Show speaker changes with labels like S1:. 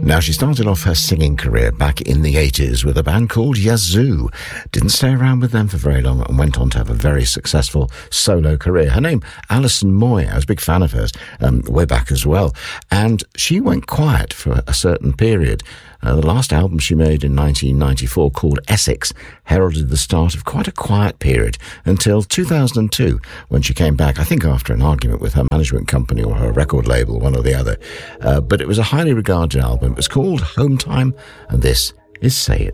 S1: Now, she started off her singing career back in the 80s with a band called Yazoo. Didn't stay around with them for very long and went on to have a very successful solo career. Her name, Alison Moy. I was a big fan of hers way back as well. And she went quiet for a certain period. The last album she made in 1994, called Essex, heralded the start of quite a quiet period until 2002, when she came back, I think after an argument with her management company or her record label, one or the other. But it was a highly regarded album. It was called Home Time, and this is Say It.